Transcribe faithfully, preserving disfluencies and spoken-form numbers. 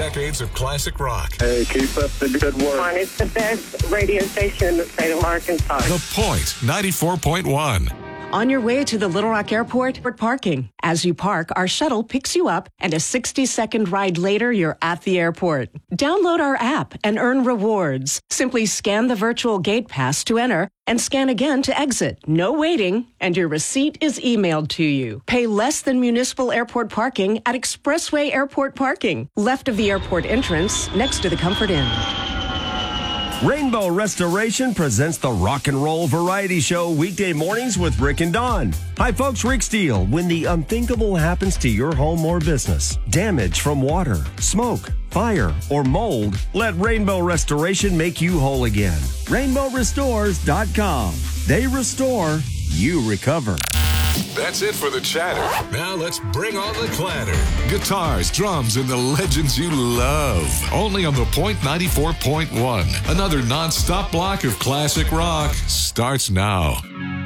decades of classic rock. Hey, keep up the good work. It's the best radio station in the state of Arkansas. The Point, ninety-four point one. On your way to the Little Rock Airport, for parking. As you park, our shuttle picks you up, and a sixty-second ride later, you're at the airport. Download our app and earn rewards. Simply scan the virtual gate pass to enter and scan again to exit. No waiting, and your receipt is emailed to you. Pay less than municipal airport parking at Expressway Airport Parking, left of the airport entrance, next to the Comfort Inn. Rainbow Restoration presents the Rock and Roll Variety Show weekday mornings with Rick and Dawn. Hi, folks. Rick Steele. When the unthinkable happens to your home or business, damage from water, smoke, fire, or mold, let Rainbow Restoration make you whole again. rainbow restores dot com. They restore, you recover. That's it for the chatter. Now let's bring on the clatter. Guitars, drums, and the legends you love. Only on the Point ninety-four point one. Another non-stop block of classic rock starts now.